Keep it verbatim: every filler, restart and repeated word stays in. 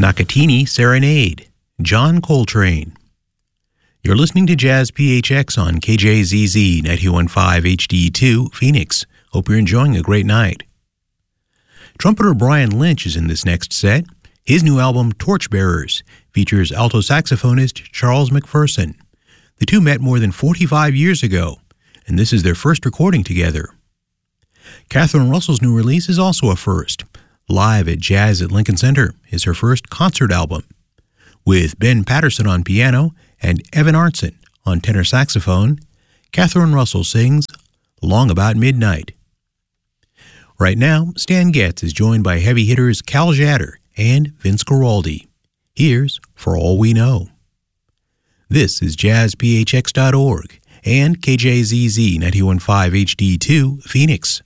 Nakatini Serenade, John Coltrane. You're listening to Jazz P H X on K J Z Z ninety-one point five H D two, Phoenix. Hope you're enjoying a great night. Trumpeter Brian Lynch is in this next set. His new album, Torchbearers, features alto saxophonist Charles McPherson. The two met more than forty-five years ago, and this is their first recording together. Catherine Russell's new release is also a first. Live at Jazz at Lincoln Center is her first concert album. With Ben Patterson on piano and Evan Arntzen on tenor saxophone, Catherine Russell sings Long About Midnight. Right now, Stan Getz is joined by heavy hitters Cal Tjader and Vince Guaraldi. Here's For All We Know. This is jazz p h x dot org and K J Z Z ninety-one point five H D two, Phoenix.